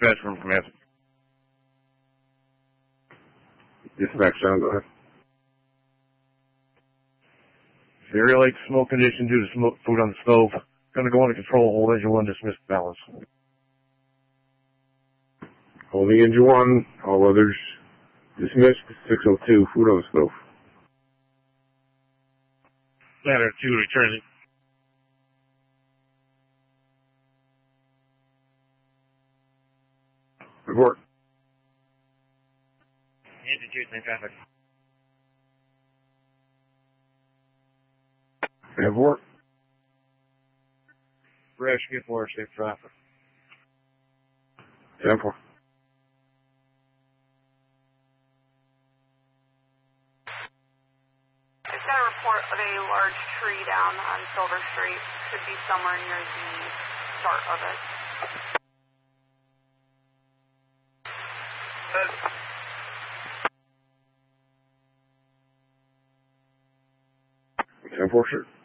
dispatch from command. Dispatch down, go ahead. Very light smoke condition due to smoke food on the stove. Going to go into control, hold engine 1, dismiss balance. Holding engine 1, all others dismissed. 602, food on the stove. Ladder 2 returning. Report. Engine 2, same traffic. Report. Fresh, get more safe traffic. 10-4. I've got a report of a large tree down on Silver Street. Should be somewhere near the start of it. 10-4, sure.